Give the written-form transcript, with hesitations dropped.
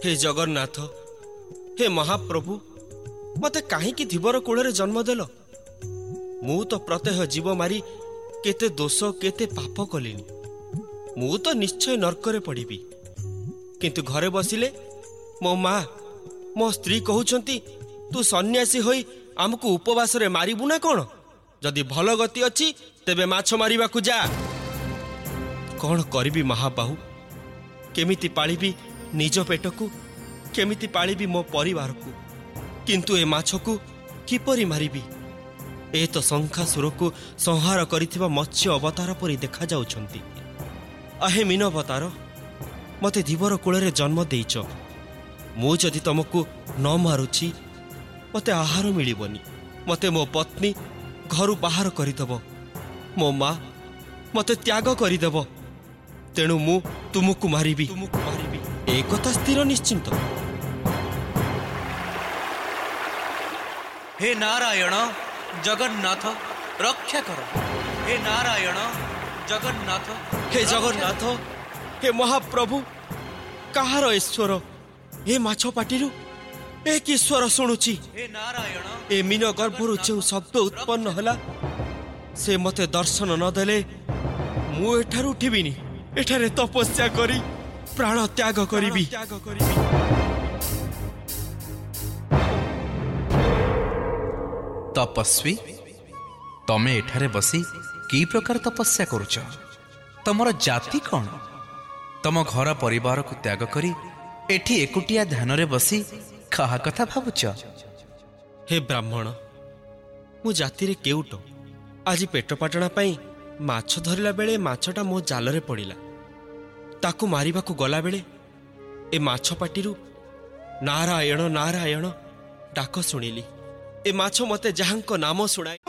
हे जगन्नाथ, हे महाप्रभु, मते कहीं धीवर कूल जन्म देल। मु तो प्रत्यह जीव मारी केते दोष केते पाप कलिनी। मु तो निश्चय नरकरे पड़िबी। किंतु घरे बसिले मो माँ मो स्त्री कहउछंती तू सन्यासी होई आमको उपवास रे मारिबु ना कौन? जदि भल गति अच्छी तेबे माछ मारिबा को जा। कौन करिबी महाबाहु? केमिति पालिबी निज पेट को, केमिति पालिबी मो परिवार को? किंतु ए माछ को किपरि मारिबी? ए तो शंखासुर को संहार करिथिबा मत्स्य अवतार परि देखा जाउछंती। आहे मीन अवतार, मते धीवर कूल जन्म देइछ। मु जदि तुमको न मारुछि मते आहार मिलिबनी। मते मो पत्नी घरु बाहर करदेव। मो माँ मते त्याग करदेव। तेणु मु तुमको मारिबी। एक कथा स्थिर निश्चिंत। हे नारायण जगन्नाथ रक्षा कर। हे नारायण जगन्नाथ, हे जगन्नाथ, हे महाप्रभु, कहार ईश्वर ए माछ पाटिरु एक ईश्वर शुणुची। हे नारायण, ए मीन गर्भरु जो शब्द उत्पन्न होला से मते दर्शन न देले मु एठारु उठिबिनी। एठारे तपस्या करी प्राण त्याग करिबी। तपस्वी, तमे एठारे बसी की प्रकार तपस्या करुच? तमर जाति कौन? तम घर परिवार को त्याग करी एठी एकुटिया ध्यान रे बसी कहा कथा भावुच? हे ब्राह्मण, मु जाति रे केउट। आज पेटपाटणा पाई माछ धरिला बेले माछटा मो जालरे पड़िला। ताकू मारिबा को गला बेले ए माछ पाटिरु नारायण नारायण डाक शुणिली। ए माछ मते जहांको नाम शुणाई